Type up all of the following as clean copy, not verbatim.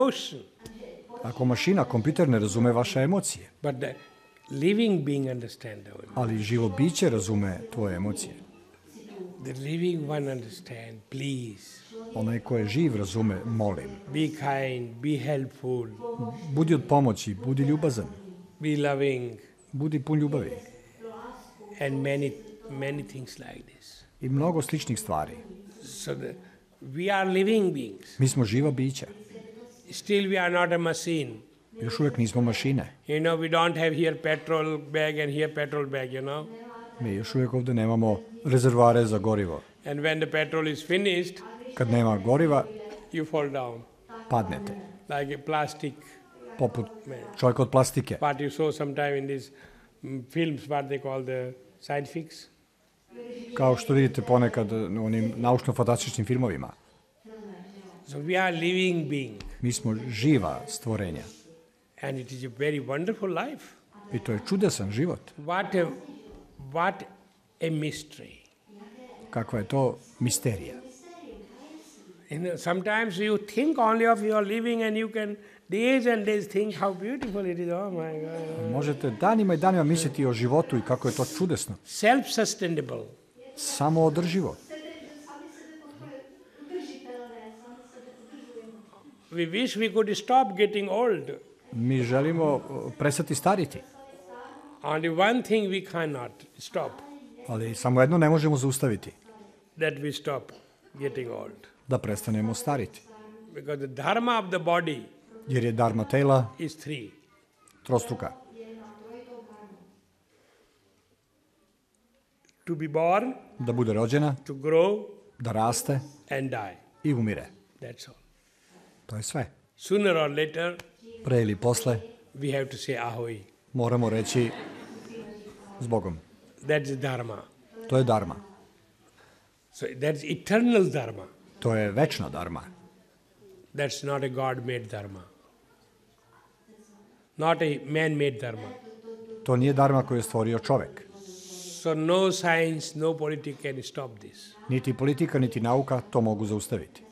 emotion. Ako mašina, kompjuter ne razume vaše emocije, But the living being understands our emotion. ali živo biće razume tvoje emocije. The living one understand, please. Onaj ko je živ razume, molim. Be kind, be helpful, Budi od pomoći, budi ljubazan, be loving, budi pun ljubavi. and many things like this. I mnogo sličnih stvari. So we are living beings. Mi smo živa bića. Still we are not a machine. Još uvijek nismo mašine. You know, we don't have here petrol bag and here petrol bag, you know. Mi još uvijek ovdje nemamo rezervoare za gorivo. And when the petrol is finished, Kad nema goriva, you fall down padnete. like a plastic. Poput čovjeka od plastike. What you saw sometime in these films, what they call the science fiction. Kao što vidite ponekad u onim naučno-fantastičnim filmovima. So we are living being, Mi smo živa stvorenja. and it is a very wonderful life. I to je čudesan život. What a mystery. Kakva je to misterija. You know, sometimes you think only of your living and you can days and days think how beautiful it is. Oh my God. Možete danima i danima misliti o životu i kako je to čudesno. Self-sustainable. Samo održivo. We wish we could stop getting old. Mi želimo prestati stariti, Only one thing we cannot stop, ali samo jedno ne možemo zaustaviti, that we stop getting old. da prestanemo stariti. Because the dharma of the body Jer je dharma tela is three. trostruka. To be born, Da bude rođena, to grow, da raste and die. i umire. That's all. To je sve. Sooner or later, Pre ili posle we have to say ahoy. moramo reći s Bogom. That's dharma. To je dharma. So that's eternal dharma. To je večna dharma. That's not a God-made dharma. Not a man-made dharma. To nije dharma koju je stvorio čovek. So no science, no politics can stop this. Niti politika, niti nauka to mogu zaustaviti.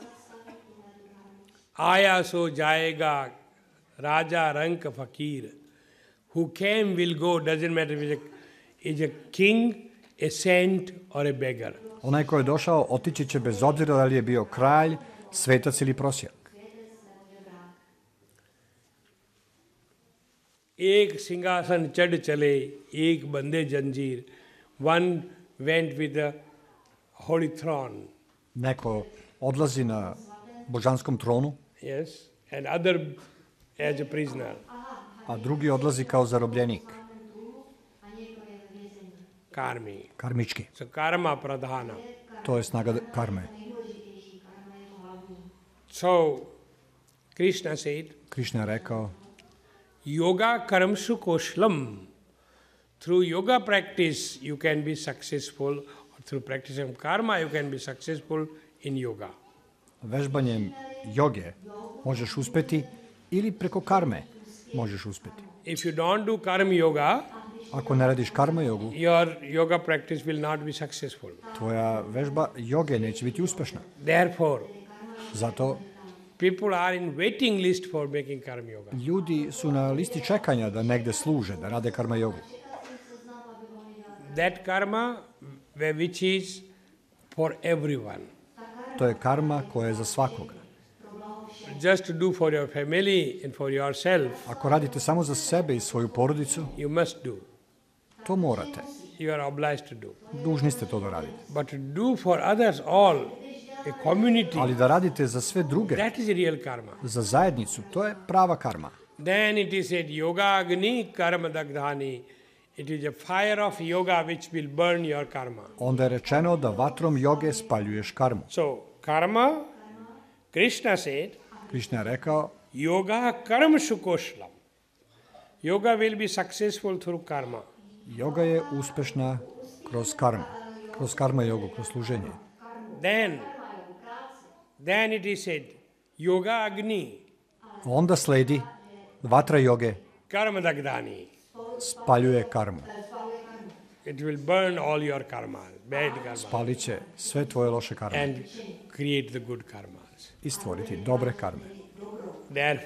Aya so jayega, Raja rank fakir. Who came will go, doesn't matter if is a king, a saint or a beggar. Onaj ko je došao otići će bez obzira da li je bio kralj, svetac ili prosjak. एक सिंहासन चढ़ चले, एक बंदे जंजीर. One went with the holy throne. Neko odlazi na božanskom tronu, Yes, and other as a prisoner. a drugi odlazi kao zarobljenik, Karmi. karmički. So karma pradhana. To je snaga karme. So Krishna said, Krišna je rekao, yoga karamsu koshlam. Through yoga practice you can be successful, or through practicing karma you can be successful in yoga. vežbanjem joge možeš uspeti ili preko karme možeš uspeti. If you don't do karma yoga, Ako ne radiš karma jogu, your yoga practice will not be successful. tvoja vežba joge neće biti uspešna. Therefore, Zato people are in waiting list for making karma yoga. ljudi su na listi čekanja da negde služe, da rade karma jogu. That karma which is for everyone. To je karma koja je za svakoga. Just to do for your family and for yourself, Ako radite samo za sebe i svoju porodicu, you must do. to morate. You are obliged to do. Dužni ste to da radite. But to do for others all, a community, Ali da radite za sve druge, that is real karma. za zajednicu, to je prava karma. Then it is said, yoga agni karma dagdhani. It is a fire of yoga which will burn your karma. Onda je rečeno da vatrom joge spaljuješ karmu. So, karma, Krishna said, Krišna je rekao, yoga karma sukoshlam. Yoga will be successful through karma. joga je uspešna kroz karmu. Kroz karma jogu, kroz služenje. Then it is said, yoga agni, Onda sledi vatra joge karma dagdhani. spaljuje karmu. It will burn all your karma, bad karma, Spalit će sve tvoje loše karme and create the good karmas. i stvoriti dobre karme. Therefore,